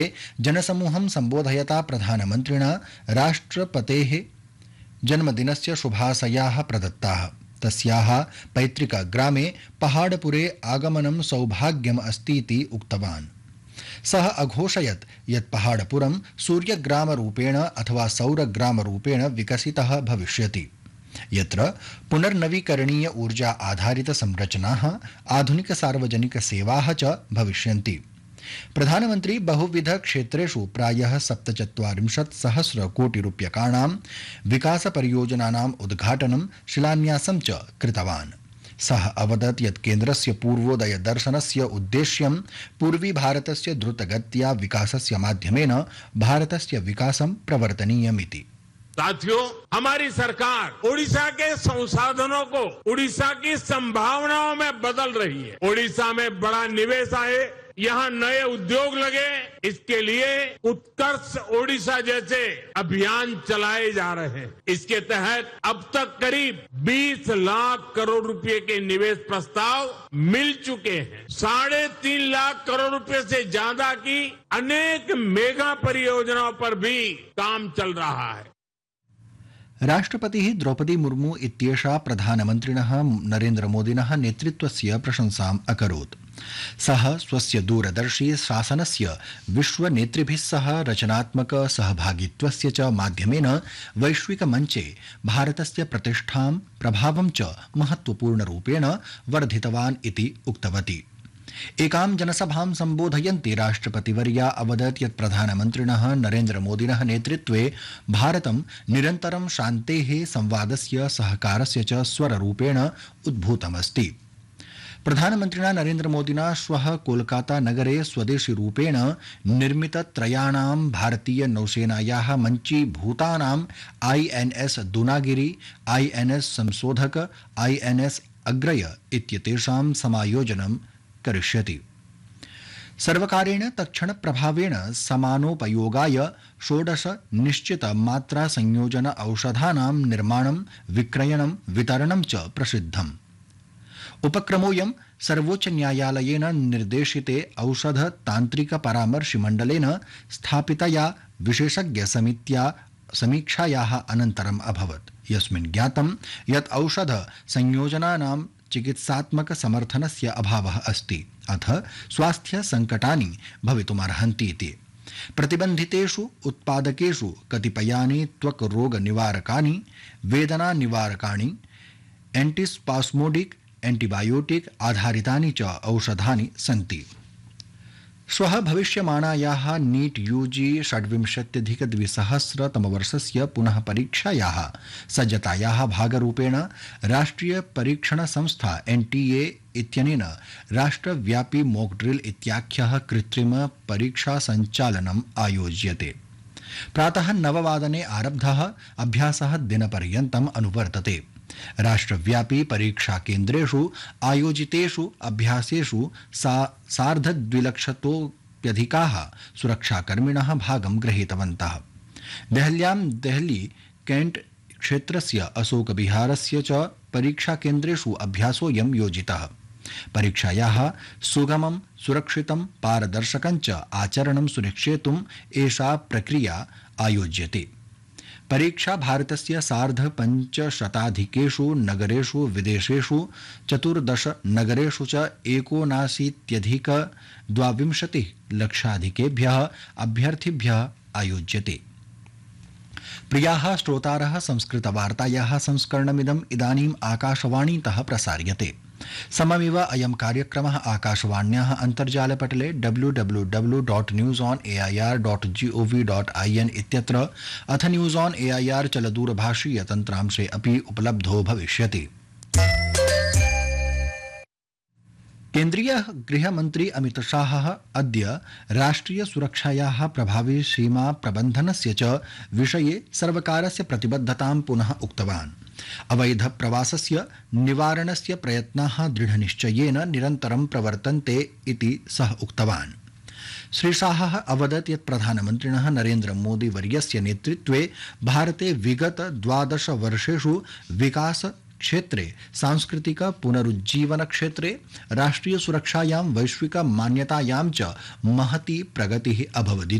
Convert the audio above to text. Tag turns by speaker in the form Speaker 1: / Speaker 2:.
Speaker 1: जनसमूहं सम्बोधयता प्रधानमन्त्रिणा राष्ट्रपतेः जन्मदिनस्य शुभाशयाः प्रदत्ताः। तस्याः पैतृकग्रामे पहाड़पुरे आगमनं सौभाग्यम् अस्तीति उक्तवान्। सः अघोषयत् यत् पहाड़पुरं सूर्यग्रामरूपेण अथवा सौरग्रामरूपेण विकसितः भविष्यति, यत्र पुनर्नवीकरणीय ऊर्जा आधारित संरचनाः, आधुनिक सार्वजनिक सेवाः च भविष्यन्ति। प्रधानमन्त्री बहुविध क्षेत्रेषु प्रायः 47,000 कोटिरूप्यकाणां विकासपरियोजनानाम् उद्घाटनं शिलान्यासं च कृतवान्। सः अवदत् यत् केन्द्रस्य पूर्वोदय दर्शनस्य उद्देश्यं पूर्वी भारतस्य द्रुतगत्या विकासस्य माध्यमेन भारतस्य विकासं प्रवर्तनीयमिति।
Speaker 2: साथियों, हमारी सरकार ओडिशा के संसाधनों को ओडिशा की संभावनाओं में बदल रही है। ओडिशा में बड़ा निवेश आए, यहाँ नए उद्योग लगे, इसके लिए उत्कर्ष ओडिशा जैसे अभियान चलाए जा रहे हैं। इसके तहत अब तक करीब 20 लाख करोड़ रुपए के निवेश प्रस्ताव मिल चुके हैं। 3.5 लाख करोड़ रुपए से ज्यादा की अनेक मेगा परियोजनाओं पर भी काम चल रहा है।
Speaker 1: राष्ट्रपतिः द्रौपदी मुर्मू इत्येषा प्रधानमन्त्रिणः नरेन्द्रमोदिनः नेतृत्वस्य प्रशंसाम् अकरोत्। सः स्वस्य दूरदर्शी शासनस्य विश्वनेतृभिः सह रचनात्मक सहभागित्वस्य च माध्यमेन वैश्विकमञ्चे भारतस्य प्रतिष्ठां प्रभावं च महत्वपूर्णरूपेण वर्धितवान् इति उक्तवती। एकां जनसभां सम्बोधयन्ती राष्ट्रपतिवर्या अवदत् यत् प्रधानमन्त्रिणः नरेन्द्रमोदिनः नेतृत्वे भारतं निरन्तरं शान्तेः, संवादस्य, सहकारस्य च स्वररूपेण उद्भूतमस्ति। प्रधानमन्त्रिणा नरेन्द्रमोदिना श्वः कोलकाता नगरे स्वदेशीरूपेण निर्मितत्रयाणां भारतीय नौसेनायाः मञ्चीभूतानां INS दूनागिरी, INS संशोधक, INS अग्रय इत्येतेषां समायोजनं करिष्यति। सर्वकारेण तत्क्षणप्रभावेण समानोपयोगाय 16 निश्चित मात्रा संयोजन औषधानां निर्माणं, विक्रयणं, वितरणं च प्रसिद्धम्। उपक्रमोऽयं सर्वोच्च न्यायालयेन निर्देशिते औषध तान्त्रिक परामर्शिमण्डलेन स्थापितया विशेषज्ञ समीक्षायाः अनन्तरम् अभवत्, यस्मिन् ज्ञातं यत् औषध संयोजनानां चिकित्सात्मक समर्थनस्य अभावः अस्ति, अथ स्वास्थ्य संकटानि भवितुमर्हन्ति इति। प्रतिबन्धितेषु उत्पादकेषु कतिपयानि त्वक् रोग निवारकानि, वेदना निवारकाणि, एंटीस्पास्मोडिक, एंटीबायोटिक आधारितानि च औषधानि सन्ति। श्वः भविष्यमाणायाः नीट यूजी 26,200 तमवर्षस्य पुनः परीक्षायाः सज्जतायाः भागरूपेण राष्ट्रिय परीक्षण संस्था NTA इत्यनेन राष्ट्रव्यापी मॉक ड्रिल इत्याख्यः कृत्रिम परीक्षा सञ्चालनम् आयोज्यते। प्रातः 9 वादने आरब्धः अभ्यासः दिनपर्यन्तम् अनुवर्तते। राष्ट्रव्यापी परीक्षा केन्द्रेषु आयोजितेषु अभ्यासेषु 2,50,000 सुरक्षाकर्मिणः भागं गृहीतवन्तः। देहल्यां देहली कैंट क्षेत्रस्य अशोक विहारस्य च परीक्षा केन्द्रेषु अभ्यासोऽयं योजितः। परीक्षायाः सुगमं, सुरक्षितं, पारदर्शकं च आचरणं सुनिश्चेतुम् एषा प्रक्रिया आयोज्यते। परीक्षा भारतस्य 550 नगरेषु, विदेशेषु 14 नगरेषु च 79,22 लक्षाधिकेभ्यः अभ्यर्थिभ्यः आयोज्यते। प्रियाः श्रोतारः, संस्कृतवार्तायाः संस्करणमिदम् इदानीम् आकाशवाणीतः प्रसार्यते। सममेव अयं कार्यक्रमः आकाशवाण्याः अन्तर्जालपटले www.newsonair.gov.in इत्यत्र अथ न्यूज़ ऑन एआईआर चलदूरभाषीय तन्त्रांशे अपि उपलब्धो भविष्यति। केन्द्रीय गृहमन्त्री अमित शाहः अद्य राष्ट्रिय सुरक्षायाः प्रभावी सीमा प्रबन्धनस्य च विषये सर्वकारस्य प्रतिबद्धतां पुनः उक्तवान्। अवैध प्रवासस्य निवारणस्य प्रयत्नाः दृढनिश्चयेन निरन्तरं प्रवर्तन्ते इति सः उक्तवान्। श्री शाहः अवदत् यत् प्रधानमन्त्रिणः नरेन्द्रमोदी वर्यस्य नेतृत्वे भारते विगत 12 वर्षेषु विकास क्षेत्रे सांस्कृतिक पुनरुज्जीवन क्षेत्रे राष्ट्रिय सुरक्षायां वैश्विक मान्यतायां च महती प्रगतिः अभवत्।